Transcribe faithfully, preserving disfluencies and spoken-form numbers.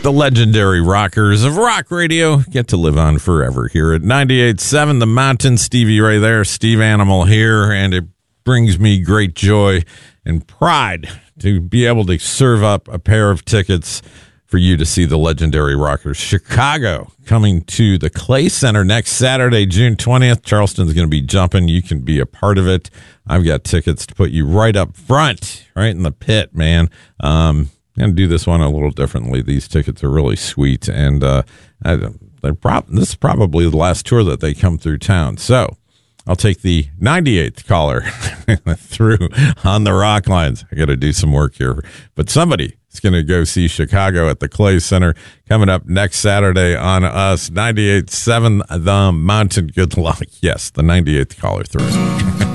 The legendary rockers of rock radio get to live on forever here at ninety-eight point seven The Mountain. Stevie Ray there, Steve Animal here, and it brings me great joy and pride to be able to serve up a pair of tickets for you to see the legendary rockers. Chicago coming to the Clay Center next Saturday, June twentieth. Charleston's going to be jumping. You can be a part of it. I've got tickets to put you right up front, right in the pit, man. Um, I'm going to do this one a little differently. These tickets are really sweet, and uh, I, they're prob- this is probably the last tour that they come through town. So I'll take the ninety-eighth caller through on the rock lines. I got to do some work here, but somebody is going to go see Chicago at the Clay Center coming up next Saturday on us. ninety-eight point seven The Mountain. Good luck. Yes, the ninety-eighth caller through.